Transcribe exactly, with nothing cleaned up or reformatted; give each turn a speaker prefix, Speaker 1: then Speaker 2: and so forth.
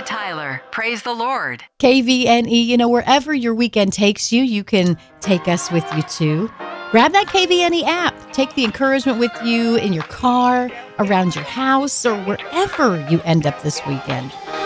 Speaker 1: Maria Tyler. Praise the Lord.
Speaker 2: K V N E, you know, wherever your weekend takes you, you can take us with you too. Grab that K V N E app. Take the encouragement with you in your car, around your house, or wherever you end up this weekend.